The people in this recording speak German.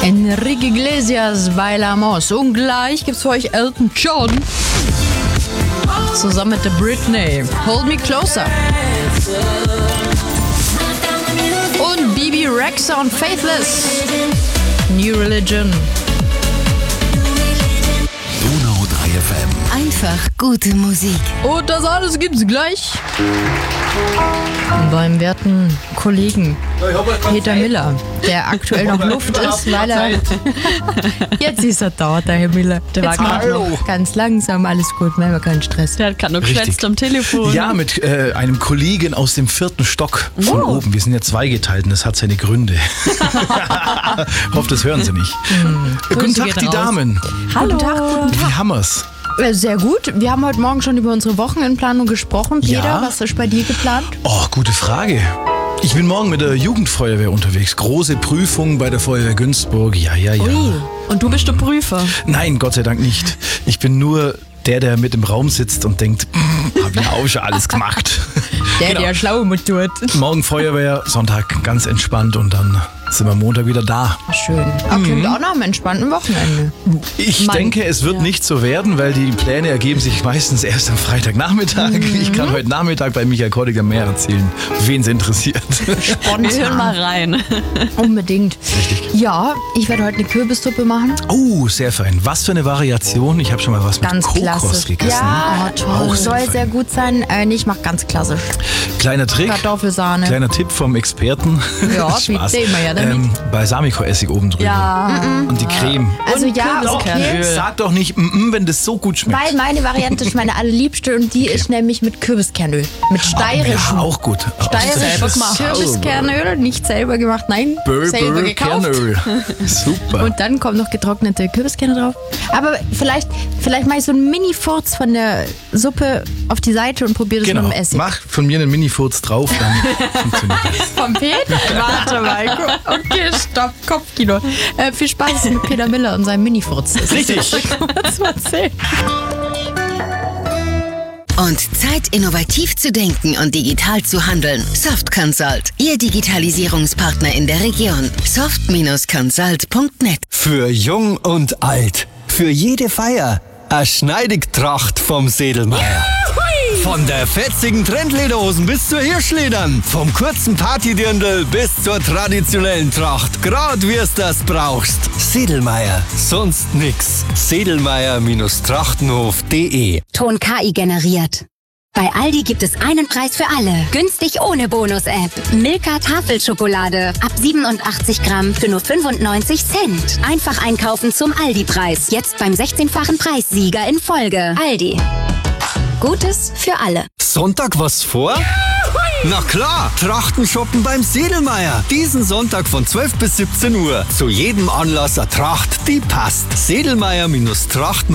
Enrique Iglesias, Bailamos. Und gleich gibt's für euch Elton John. Zusammen mit der Britney. Hold Me Closer. Und Bibi Rexha und Faithless. New Religion. Donau 3 FM. Einfach gute Musik. Und das alles gibt's gleich beim werten Kollegen Peter Miller, der aktuell noch Luft ist, weil er... Jetzt ist er da, der Herr Miller. Der war gerade ganz langsam, alles gut, wir haben keinen Stress. Der hat gerade noch geschwätzt am Telefon. Ja, mit einem Kollegen aus dem 4. Stock von oben. Wir sind ja zweigeteilt und das hat seine Gründe. Hoffe, das hören Sie nicht. Guten Tag, die Damen. Hallo. Guten Tag, guten Tag. Wie hammer's? Sehr gut. Wir haben heute Morgen schon über unsere Wochenendplanung gesprochen. Peter, Ja. was ist bei dir geplant? Oh, gute Frage. Ich bin morgen mit der Jugendfeuerwehr unterwegs. Große Prüfung bei der Feuerwehr Günzburg. Ja. Ui. Und du bist der Prüfer. Nein, Gott sei Dank nicht. Ich bin nur der mit im Raum sitzt und denkt, hab ich auch schon alles gemacht. Der schlau mit tut. Morgen Feuerwehr, Sonntag ganz entspannt und dann sind wir Montag wieder da. Schön. Aber klingt auch nach einem entspannten Wochenende. Ich denke, es wird nicht so werden, weil die Pläne ergeben sich meistens erst am Freitagnachmittag. Ich kann heute Nachmittag bei Michael Kordiger mehr erzählen, wen es interessiert. Wir hören mal rein. Unbedingt. Richtig. Ja, ich werde heute eine Kürbissuppe machen. Oh, sehr fein. Was für eine Variation. Ich habe schon mal was mit Ganz Kokos klassisch. gegessen. Ja, Auch toll. sehr Soll fein. sehr gut sein. Ich mache ganz klassisch. Kleiner Trick. Kartoffelsahne. Kleiner Tipp vom Experten. Ja, Spaß. sehen wir ja damit. Balsamico-Essig oben drüber. Ja. Und die Creme. Also Und ja, Kürbiskernöl. okay. Sag doch nicht, wenn das so gut schmeckt. Weil meine Variante ist meine allerliebste und die ist nämlich mit Kürbiskernöl. Mit steirischem. Ja, auch gut. Steirisches gemacht. Kürbiskernöl, nicht selber gemacht, nein, selber gekauft. Kernöl. Super. Und dann kommen noch getrocknete Kürbiskerne drauf. Aber vielleicht mache ich so einen Mini-Furz von der Suppe auf die Seite und probiere das Genau. mit dem Essig. Mach von mir einen Mini-Furz drauf, dann funktioniert das. Vom Peter? Warte mal. Okay, stopp, Kopfkino. Viel Spaß mit Peter Miller und seinem Mini-Furz. Das ist Richtig. was zu erzählen. Und Zeit, innovativ zu denken und digital zu handeln. Soft Consult, Ihr Digitalisierungspartner in der Region. soft-consult.net. Für jung und alt. Für jede Feier. A Schneidigtracht vom Sedelmeier. Von der fetzigen Trendlederhosen bis zur Hirschledern. Vom kurzen Partydirndl bis zur traditionellen Tracht. Grad wie's das brauchst. Sedelmeier. Sonst nix. Sedelmeier-trachtenhof.de. Ton KI generiert. Bei Aldi gibt es einen Preis für alle. Günstig ohne Bonus-App. Milka Tafelschokolade. Ab 87 Gramm für nur 95 Cent. Einfach einkaufen zum Aldi-Preis. Jetzt beim 16-fachen Preissieger in Folge. Aldi. Gutes für alle. Sonntag was vor? Na klar, Trachten shoppen beim Sedelmeier. Diesen Sonntag von 12 bis 17 Uhr. Zu jedem Anlass eine Tracht, die passt. Sedelmeier-Trachten